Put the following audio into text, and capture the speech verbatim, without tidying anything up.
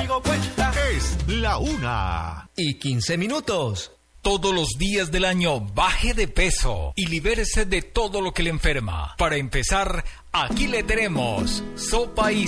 conmigo cuenta. Es la una. Y quince minutos. Todos los días del año baje de peso y libérese de todo lo que le enferma. Para empezar, aquí le tenemos sopa y